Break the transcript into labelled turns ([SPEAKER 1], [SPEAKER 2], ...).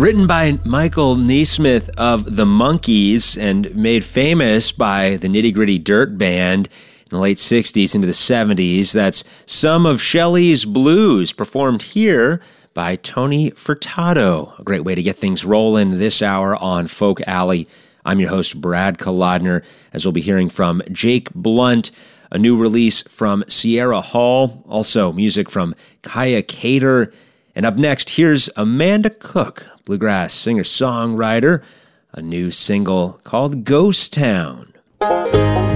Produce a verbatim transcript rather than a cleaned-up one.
[SPEAKER 1] Written by Michael Nesmith of The Monkees and made famous by the Nitty Gritty Dirt Band in the late sixties into the seventies. That's some of Shelley's Blues, performed here by Tony Furtado. A great way to get things rolling this hour on Folk Alley. I'm your host, Brad Kolodner, as we'll be hearing from Jake Blunt, a new release from Sierra Hall, also music from Kaya Cater. And up next, here's Amanda Cook, bluegrass singer-songwriter, a new single called Ghost Town.